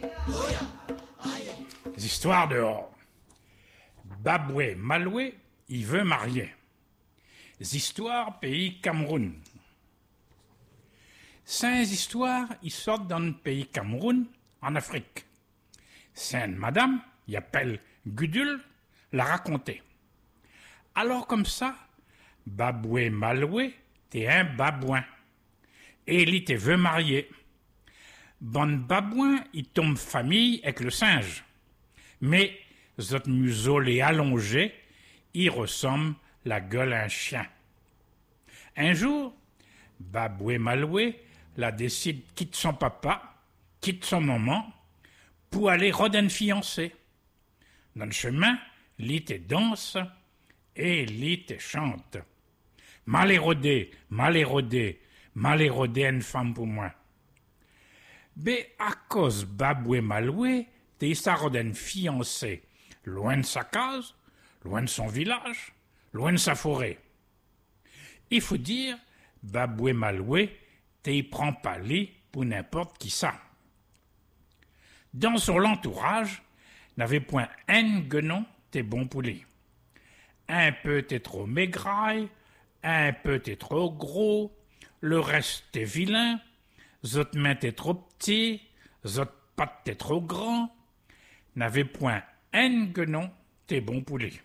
Histoires dehors. Baboué Maloué, il veut marier. Histoires pays Cameroun. 5 histoires, ils sortent dans le pays Cameroun, en Afrique. C'est une madame, il appelle Gudule, l'a raconté. Alors comme ça, Baboué Maloué, t'es un babouin. Et il te veut marier. Bon babouin, il tombe famille avec le singe. Mais, zot museau les allongé, il ressemble la gueule à un chien. Un jour, Baboué Maloué la décide quitte son papa, quitte son maman, pour aller roder une fiancée. Dans le chemin, l'ite danse et l'ite chante. Mal érodé, une femme pour moi. Mais à cause Baboué Maloué, t'es sa roder une fiancée, loin de sa case, loin de son village, loin de sa forêt. Il faut dire, Baboué Maloué, t'y prend pas lit pour n'importe qui ça. Dans son entourage, n'avait point un guenon t'es bon pour lui. Un peu t'es trop maigraille, un peu t'es trop gros, le reste t'es vilain, zot main t'es trop petit, zot patte t'es trop grand, n'avait point un guenon t'es bon pour lui.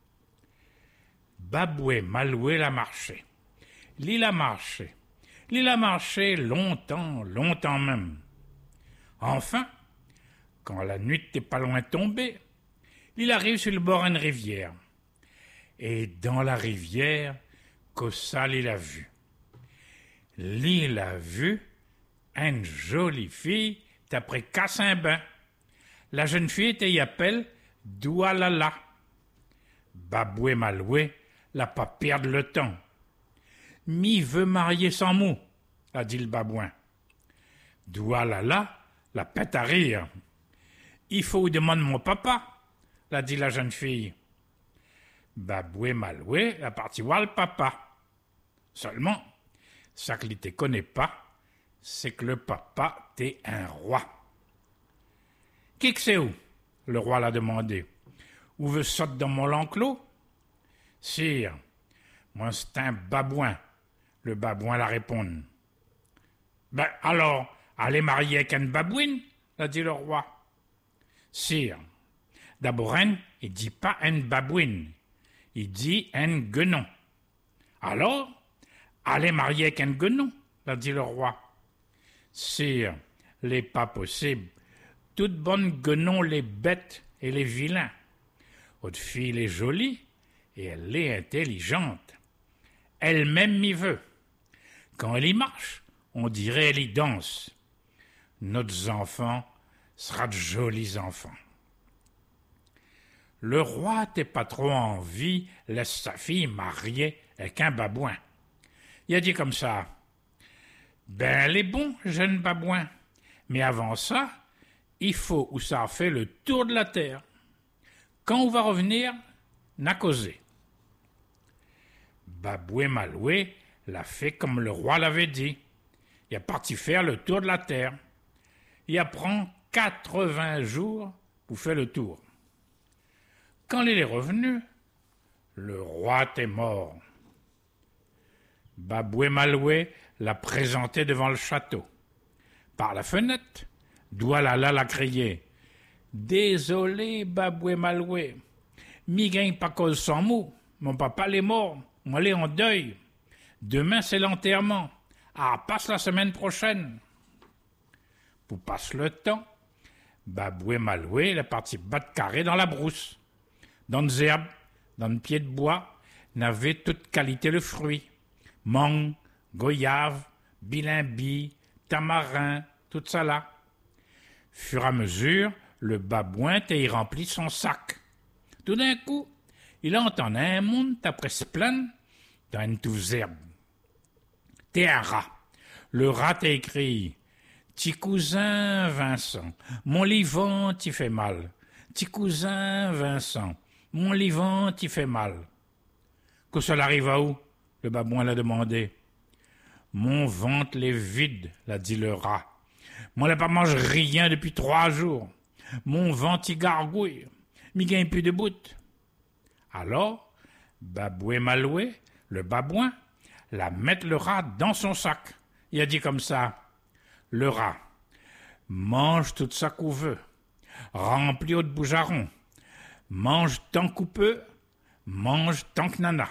Baboué Maloué l'a marché. L'il a marché longtemps même. Enfin, quand la nuit n'était pas loin de tomber, il arrive sur le bord d'une rivière. Et dans la rivière, qu'ça il a vu. Il a vu une jolie fille d'après casse un bain. La jeune fille était y appelle Doualala. Baboué Maloué l'a pas perdre le temps. Mi veut marier sans mot, a dit le babouin. Doualala la pète à rire. Il faut demander mon papa, l'a dit la jeune fille. Baboué Maloué la parti voir le papa. Seulement, ça qu'il te connaît pas, c'est que le papa t'est un roi. Qui que c'est où? Le roi l'a demandé. Où veut sauter dans mon enclos? Sire, moi c'est un babouin. Le babouin la répond. Ben alors, allez marier avec une babouine, l'a dit le roi. Sire, d'abord il dit pas une babouine, il dit un guenon. Alors, allez marier avec un guenon, l'a dit le roi. Sire, n'est pas possible. Toutes bonnes guenons les bêtes et les vilains. Votre fille est jolie et elle est intelligente. Elle-même m'y veut. Quand elle y marche, on dirait elle y danse. Nos enfants sera de jolis enfants. Le roi t'est pas trop envie, laisse sa fille marier avec un babouin. Il a dit comme ça. Ben, elle est bon, jeune babouin. Mais avant ça, il faut où ça fait le tour de la terre. Quand on va revenir, n'a causé. Baboué Maloué l'a fait comme le roi l'avait dit. Il est parti faire le tour de la terre. Il prend 80 jours pour faire le tour. Quand il est revenu, le roi est mort. Baboué Maloué l'a présenté devant le château. Par la fenêtre, Doualala l'a crié. Désolé, Baboué Maloué, mi gagne pas cause sans mot. Mon papa l'est mort, moi l'ai en deuil. Demain c'est l'enterrement. Ah, passe la semaine prochaine. Pour passer le temps, Baboué Maloué est parti battre carré dans la brousse. Dans les herbes, dans le pied de bois, n'avait toute qualité le fruit. Mangue, goyave, bilimbi, tamarin, tout ça là. Fur et à mesure, le babouin y remplit son sac. Tout d'un coup, il entend un monde après se plaindre dans une touche d'herbe. T'es un rat. Le rat t'a écrit. Petit cousin Vincent, mon livant t'y fait mal. Petit cousin Vincent, mon livant t'y fait mal. Que cela arrive à où? Le babouin l'a demandé. Mon ventre est vide, l'a dit le rat. Moi, n'a pas mangé rien depuis 3 jours. Mon ventre y gargouille. Mi gagne plus de bout. Alors, Baboué Maloué, le babouin, la mettre le rat dans son sac. Il a dit comme ça, le rat, mange toute ça qu'on veut, remplis de boujarons, mange tant qu'on peut, mange tant que nana.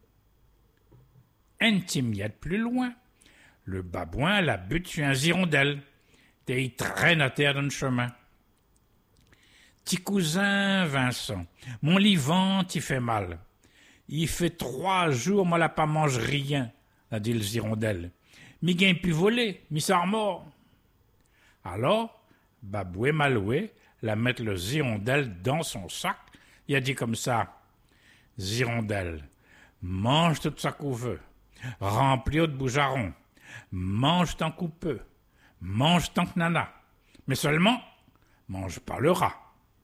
Un petit miette plus loin, le babouin la bute sur un hirondelle, et il traîne à terre dans le chemin. Petit cousin Vincent, mon livant t'y fait mal. Il fait 3 jours, moi, la pas mange rien, a dit le hirondelle. Mi gagne pu voler, mi s'en mort. Alors, Baboué Maloué la mettre le hirondelle dans son sac. Il a dit comme ça, hirondelle, mange tout ça qu'on veut, remplis de boujarons, mange tant qu'on peut, mange tant que nana, mais seulement, mange pas le rat.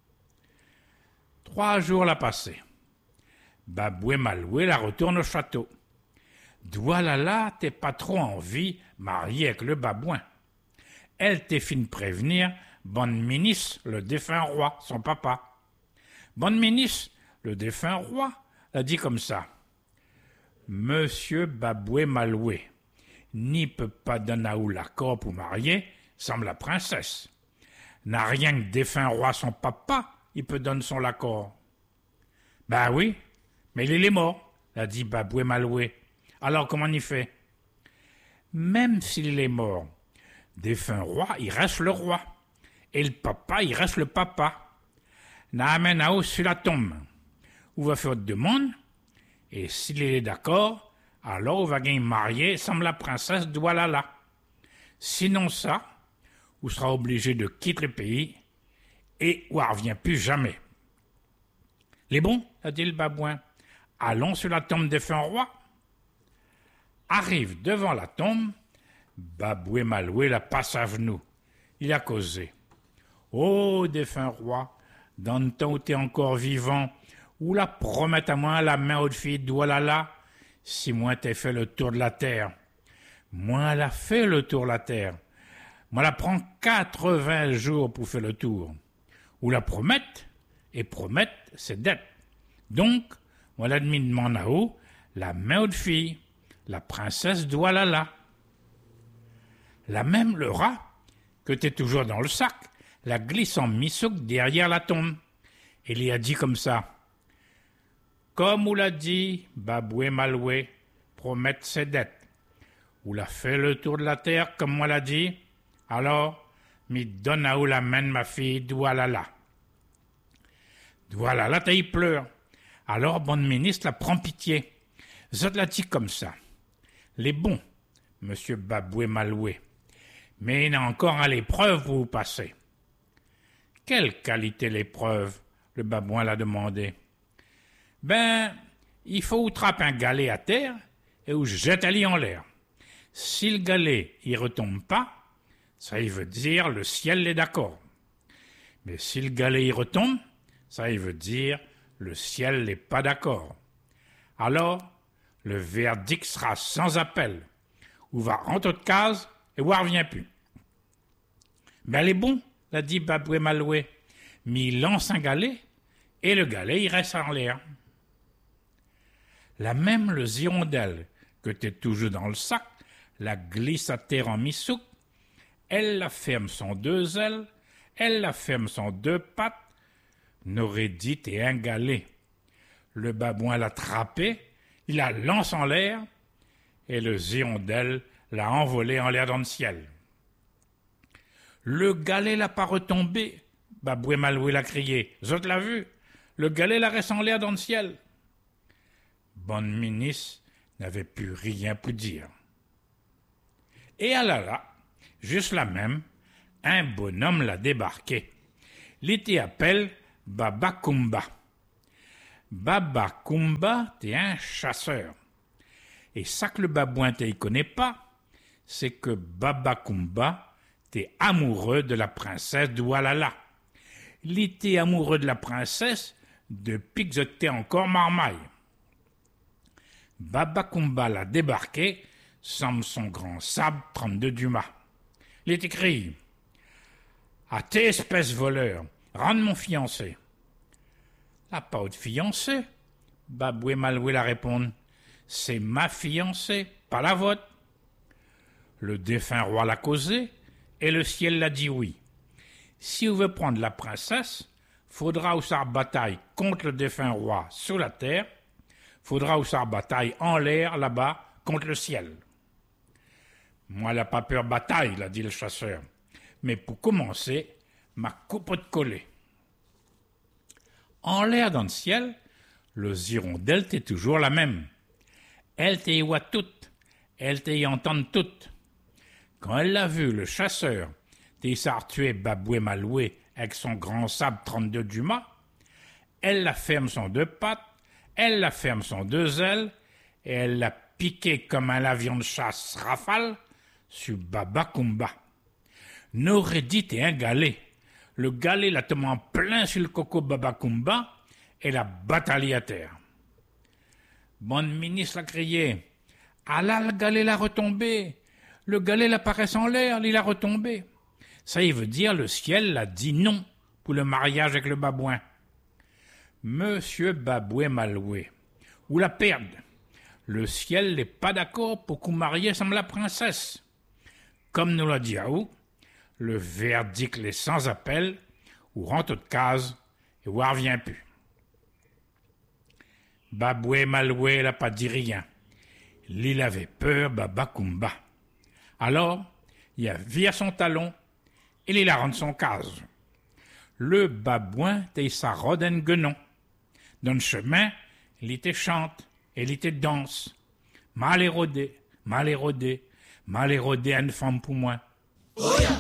3 jours l'a passé. Baboué Maloué la retourne au château. Doualala, t'es pas trop envie, mariée avec le babouin. Elle t'est fin prévenir, bonne ministre, le défunt roi, son papa. Bonne ministre, le défunt roi, a dit comme ça. Monsieur Baboué Maloué, n'y peut pas donner à ou l'accord pour marier, semble la princesse. N'a rien que défunt roi, son papa, il peut donner son accord. Ben oui, mais il est mort, a dit Baboué Maloué. Alors comment on y fait? Même s'il est mort, défunt roi, il reste le roi. Et le papa, il reste le papa. N'amène à haut sur la tombe. On va faire de demande, et s'il est d'accord, alors on va gagner marier sans la princesse Doualala. Sinon ça, on sera obligé de quitter le pays, et on ne revient plus jamais. Les bons, a dit le babouin, allons sur la tombe défunt roi. Arrive devant la tombe, Baboué Maloué la passe à genoux. Il a causé. Ô défunt roi, dans le temps où t'es encore vivant, ou la promette à moi la main aux filles d'Oualala, si moi t'ai fait le tour de la terre. Moi elle a fait le tour de la terre. Moi la prend 80 jours pour faire le tour. Ou la promette, et promette, c'est dette. Donc, moi l'admis de mon haut, la main aux filles, la princesse Doualala. La même le rat, que t'es toujours dans le sac, la glisse en missouk derrière la tombe. Et il a dit comme ça. Comme on l'a dit, Baboué Maloué, promette ses dettes. Ou l'a fait le tour de la terre, comme moi l'a dit. Alors, mi donne à ou la main de ma fille Doualala. Doualala, t'as y pleure. Alors, bonne ministre la prend pitié. Zot l'a dit comme ça. Les bons, monsieur Baboué Maloué. Mais il y a encore à l'épreuve pour vous passer. Quelle qualité l'épreuve? Le babouin l'a demandé. Ben, il faut ou trappe un galet à terre et ou jette un lit en l'air. Si le galet y retombe pas, ça y veut dire le ciel est d'accord. Mais si le galet y retombe, ça y veut dire le ciel n'est pas d'accord. Alors, le verdict sera sans appel. Ou va en toute case et ou revient plus. Ben, elle est bon, l'a dit Baboué Maloué. Mais il lance un galet et le galet il reste en l'air. La même le hirondelle que t'es toujours dans le sac, la glisse à terre en missouk, elle la ferme son 2 ailes, elle la ferme son 2 pattes, n'aurait dit et un galet. Le babouin l'a attrapé, il la lance en l'air, et le hirondelle l'a envolé en l'air dans le ciel. Le galet l'a pas retombé, Baboué Maloué l'a crié. Zot l'a vu, le galet la reste en l'air dans le ciel. Bonne ministre n'avait plus rien pour dire. Et à là, juste la même, un bonhomme l'a débarqué. L'été appelle Baba Kumba. Baba Kumba, t'es un chasseur. Et ça que le babouin t'y connaît pas, c'est que Baba Kumba, t'es amoureux de la princesse Doualala. Il était amoureux de la princesse depuis que t'es encore marmaille. Baba Kumba l'a débarqué, sans son grand sabre 32 dumas. Il est écrit À tes espèces voleurs, rende mon fiancé. La pas de fiancé, Baboué Maloué la répond. C'est ma fiancée, pas la vôtre. Le défunt roi l'a causé, et le ciel l'a dit oui. Si vous voulez prendre la princesse, faudra ou ça bataille contre le défunt roi sur la terre, faudra ou ça bataille en l'air là-bas contre le ciel. Moi, elle n'a pas peur bataille, l'a dit le chasseur. Mais pour commencer, ma coupe de coller. En l'air dans le ciel, le hirondelle t'est toujours la même. Elle t'y voit toute, elle t'y entend toute. Quand elle l'a vu, le chasseur, t'y s'est tué Baboué Maloué avec son grand sabre 32 du mât, elle la ferme son deux pattes, elle la ferme son deux ailes, et elle l'a piqué comme un avion de chasse rafale sur Babacoumba. N'aurait dit t'es un galet. Le galet l'a tombé en plein sur le coco Babacoumba et l'a bataillé à terre. Bonne ministre l'a crié. Ah là, le galet l'a retombé. Le galet l'apparaît en l'air, il a retombé. Ça y veut dire le ciel l'a dit non pour le mariage avec le babouin. Monsieur Baboué Maloué, ou la perde. Le ciel n'est pas d'accord pour qu'on marie sans la princesse. Comme nous l'a dit Aou, le verdict est sans appel, ou rentre de case, et ou revient plus. Baboué Maloué n'a pas dit rien. Il avait peur Babacoumba. Alors, il a viré son talon, et il a rendu son case. Le babouin était sa roden guenon. Dans le chemin, il était chante, et il était danse. Mal érodé, mal érodé, mal érodé à une femme pour moi.